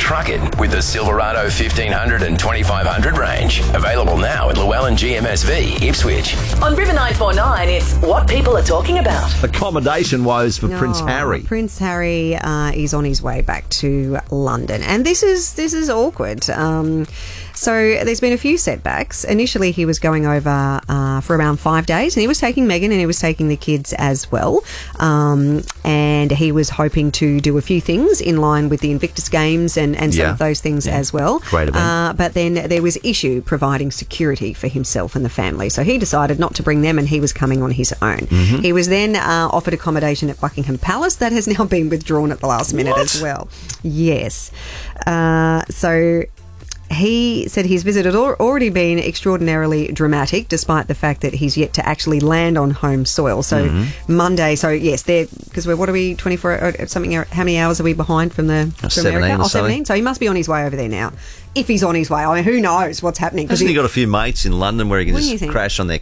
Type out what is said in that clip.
Truck it with the Silverado 1500 and 2500 range. Available now at Llewellyn GMSV, Ipswich. On River 949, it's what people are talking about. Accommodation woes for Prince Harry. Prince Harry is on his way back to London, and this is awkward. So there's been a few setbacks. Initially, he was going over for around 5 days, and he was taking Meghan and he was taking the kids as well. And he was hoping to do a few things in line with the Invictus Games and some of those things as well. Great event. But then there was issue providing security for himself and the family. So he decided not to bring them, and he was coming on his own. Mm-hmm. He was then offered accommodation at Buckingham Palace. That has now been withdrawn at the last minute as well. Yes. So he said his visit had already been extraordinarily dramatic, despite the fact that he's yet to actually land on home soil. So Monday, so yes, because what are we, 24 something? How many hours are we behind from 17 America? or 17. So he must be on his way over there now. If he's on his way, I mean, who knows what's happening? Hasn't he got a few mates in London where he can What do you just think? crash on their